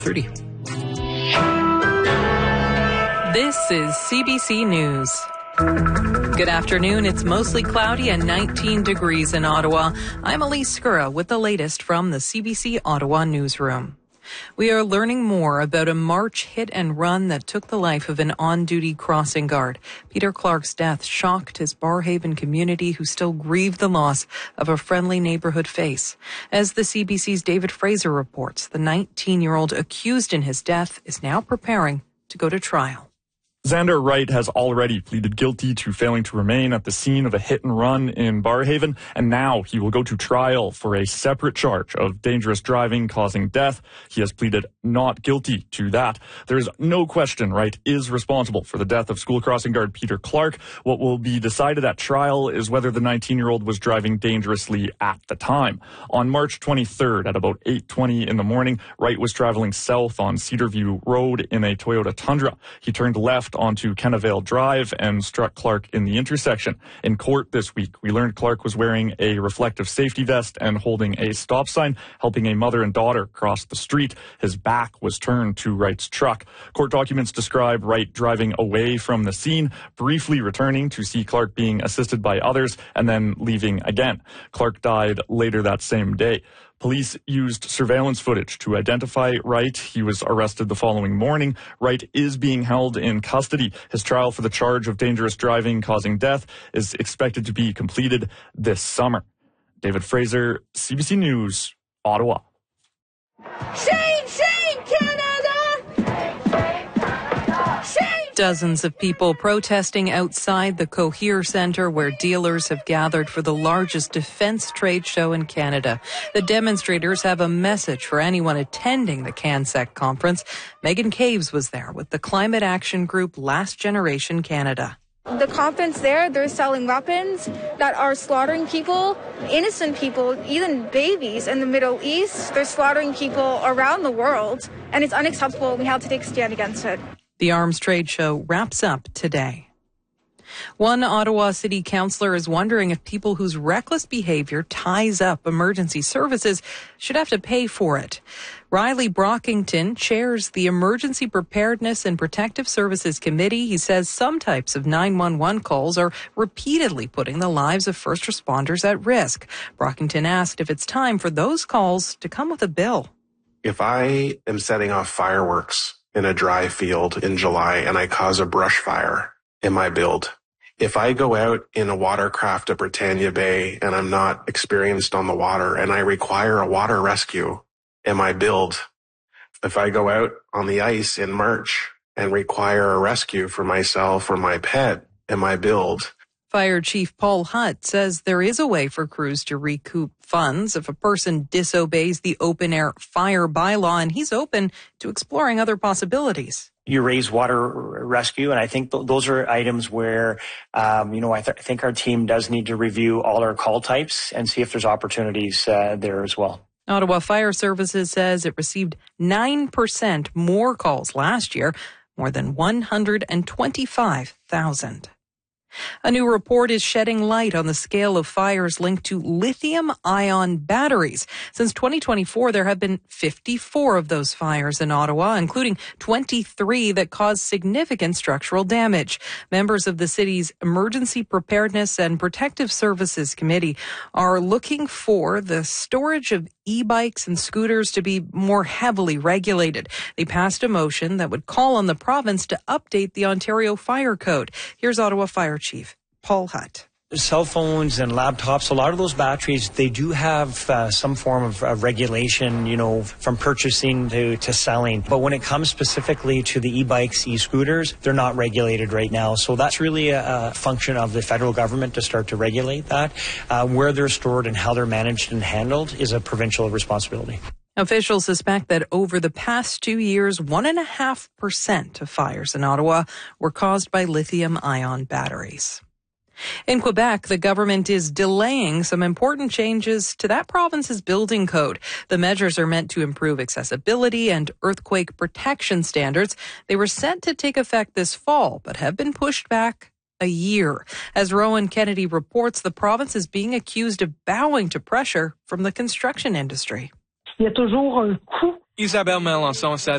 30. This is CBC News. Good afternoon. It's mostly cloudy and 19 degrees in Ottawa. I'm Elise Skura with the latest from the CBC Ottawa newsroom. We are learning more about a March hit and run that took the life of an on-duty crossing guard. Peter Clark's death shocked his Barrhaven community, who still grieve the loss of a friendly neighborhood face. As the CBC's David Fraser reports, the 19-year-old accused in his death is now preparing to go to trial. Xander Wright has already pleaded guilty to failing to remain at the scene of a hit and run in Barrhaven, and now he will go to trial for a separate charge of dangerous driving causing death. He has pleaded not guilty to that. There is no question Wright is responsible for the death of school crossing guard Peter Clark. What will be decided at trial is whether the 19-year-old was driving dangerously at the time. On March 23rd at about 8:20 in the morning, Wright was traveling south on Cedarview Road in a Toyota Tundra. He turned left onto Kennevale Drive and struck Clark in the intersection. In court this week, we learned Clark was wearing a reflective safety vest and holding a stop sign, helping a mother and daughter cross the street. His back was turned to Wright's truck. Court documents describe Wright driving away from the scene, briefly returning to see Clark being assisted by others, and then leaving again. Clark died later that same day. Police used surveillance footage to identify Wright. He was arrested the following morning. Wright is being held in custody. His trial for the charge of dangerous driving causing death is expected to be completed this summer. David Fraser, CBC News, Ottawa. Shane, Canada! Shane! Dozens of people protesting outside the Cohere Centre, where dealers have gathered for the largest defence trade show in Canada. The demonstrators have a message for anyone attending the CanSec conference. Megan Caves was there with the climate action group Last Generation Canada. The conference they're selling weapons that are slaughtering people, innocent people, even babies in the Middle East. They're slaughtering people around the world, and it's unacceptable. We have to take a stand against it. The arms trade show wraps up today. One Ottawa City Councillor is wondering if people whose reckless behavior ties up emergency services should have to pay for it. Riley Brockington chairs the Emergency Preparedness and Protective Services Committee. He says some types of 911 calls are repeatedly putting the lives of first responders at risk. Brockington asked if it's time for those calls to come with a bill. If I am setting off fireworks in a dry field in July and I cause a brush fire, am I billed? If I go out in a watercraft at Britannia Bay and I'm not experienced on the water and I require a water rescue, am I billed? If I go out on the ice in March and require a rescue for myself or my pet, am I billed? Fire Chief Paul Hutt says there is a way for crews to recoup funds if a person disobeys the open-air fire bylaw, and he's open to exploring other possibilities. You raise water rescue, and I think those are items where, I think our team does need to review all our call types and see if there's opportunities there as well. Ottawa Fire Services says it received 9% more calls last year, more than 125,000. A new report is shedding light on the scale of fires linked to lithium-ion batteries. Since 2024, there have been 54 of those fires in Ottawa, including 23 that caused significant structural damage. Members of the city's Emergency Preparedness and Protective Services Committee are looking for the storage of e-bikes and scooters to be more heavily regulated. They passed a motion that would call on the province to update the Ontario Fire Code. Here's Ottawa Fire Chief Paul Hutt. Cell phones and laptops, a lot of those batteries, they do have some form of regulation, from purchasing to selling. But when it comes specifically to the e-bikes, e-scooters, they're not regulated right now. So that's really a function of the federal government to start to regulate that. Where they're stored and how they're managed and handled is a provincial responsibility. Officials suspect that over the past 2 years, 1.5% of fires in Ottawa were caused by lithium-ion batteries. In Quebec, the government is delaying some important changes to that province's building code. The measures are meant to improve accessibility and earthquake protection standards. They were set to take effect this fall, but have been pushed back a year. As Rowan Kennedy reports, the province is being accused of bowing to pressure from the construction industry. Il y a toujours un coût. Isabelle Melançon says